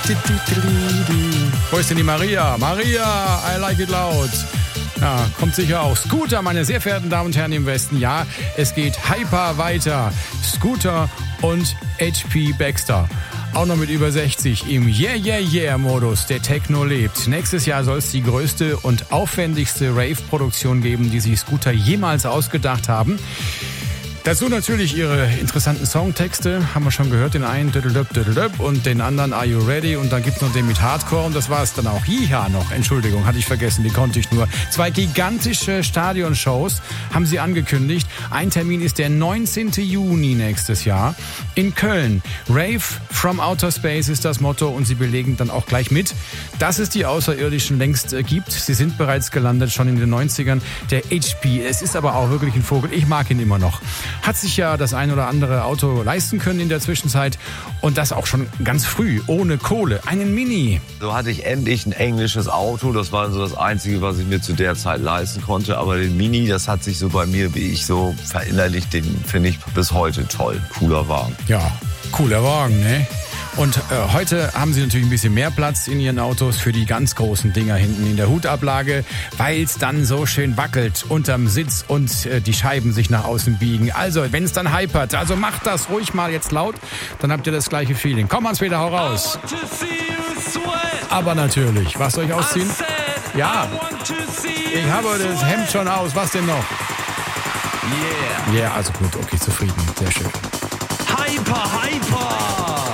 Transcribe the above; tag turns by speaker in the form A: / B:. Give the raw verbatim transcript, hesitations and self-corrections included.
A: Wo ist denn die Maria? Maria, I like it loud. Ja, kommt sicher auch. Scooter, meine sehr verehrten Damen und Herren im Westen. Ja, es geht Hyper weiter. Scooter und H P Baxter. Auch noch mit über sechzig im Yeah, Yeah, Yeah-Modus. Der Techno lebt. Nächstes Jahr soll es die größte und aufwendigste Rave-Produktion geben, die sich Scooter jemals ausgedacht haben. Dazu natürlich ihre interessanten Songtexte, haben wir schon gehört, den einen und den anderen Are You Ready und dann gibt's noch den mit Hardcore und das war es dann auch. Jiha noch, Entschuldigung, hatte ich vergessen, die konnte ich nur. Zwei gigantische Stadionshows haben sie angekündigt. Ein Termin ist der neunzehnten Juni nächstes Jahr in Köln. Rave from Outer Space ist das Motto und sie belegen dann auch gleich mit, dass es die Außerirdischen längst äh, gibt. Sie sind bereits gelandet, schon in den neunzigern. Der H P, es ist aber auch wirklich ein Vogel, ich mag ihn immer noch. Hat sich ja das ein oder andere Auto leisten können in der Zwischenzeit und das auch schon ganz früh, ohne Kohle. Einen Mini.
B: So hatte ich endlich ein englisches Auto, das war so das Einzige, was ich mir zu der Zeit leisten konnte. Aber den Mini, das hat sich so bei mir, wie ich so verinnerlicht, den finde ich bis heute toll. Cooler Wagen.
A: Ja, cooler Wagen, ne? Und äh, heute haben sie natürlich ein bisschen mehr Platz in ihren Autos für die ganz großen Dinger hinten in der Hutablage, weil es dann so schön wackelt unterm Sitz und äh, die Scheiben sich nach außen biegen. Also, wenn es dann hypert, also macht das ruhig mal jetzt laut, dann habt ihr das gleiche Feeling. Komm, Hans-Peter, hau raus. Aber natürlich, was soll ich ausziehen? Ja, ich habe das Hemd schon aus, was denn noch?
B: Yeah.
A: Ja, yeah, also gut, okay, zufrieden, sehr schön.
C: Hyper, hyper.